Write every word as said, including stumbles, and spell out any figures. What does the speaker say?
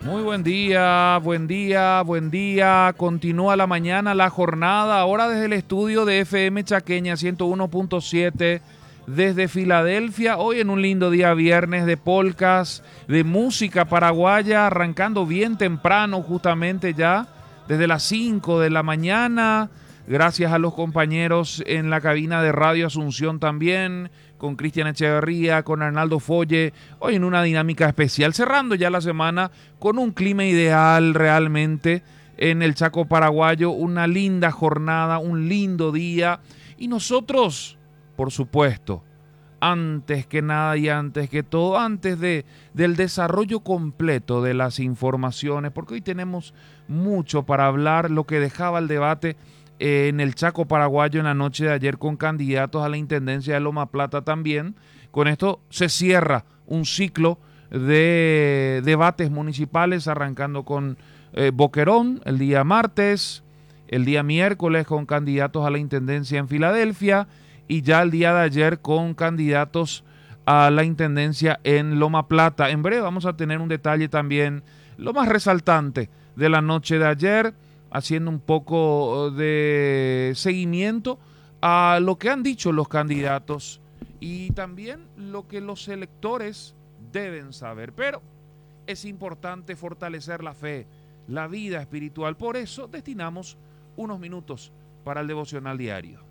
Muy buen día, buen día, buen día. Continúa la mañana, la jornada, ahora desde el estudio de F M Chaqueña ciento uno punto siete desde Filadelfia. Hoy en un lindo día viernes de polcas, de música paraguaya, arrancando bien temprano justamente ya, desde las cinco de la mañana. Gracias a los compañeros en la cabina de Radio Asunción también, con Cristian Echeverría, con Arnaldo Folle, hoy en una dinámica especial, cerrando ya la semana con un clima ideal realmente en el Chaco paraguayo, una linda jornada, un lindo día, y nosotros, por supuesto, antes que nada y antes que todo, antes de, del desarrollo completo de las informaciones, porque hoy tenemos mucho para hablar, lo que dejaba el debate en el Chaco paraguayo en la noche de ayer con candidatos a la Intendencia de Loma Plata también. Con esto se cierra un ciclo de debates municipales, arrancando con eh, Boquerón el día martes, el día miércoles con candidatos a la Intendencia en Filadelfia y ya el día de ayer con candidatos a la Intendencia en Loma Plata. En breve vamos a tener un detalle también, lo más resaltante de la noche de ayer, haciendo un poco de seguimiento a lo que han dicho los candidatos y también lo que los electores deben saber. Pero es importante fortalecer la fe, la vida espiritual. Por eso destinamos unos minutos para el devocional diario.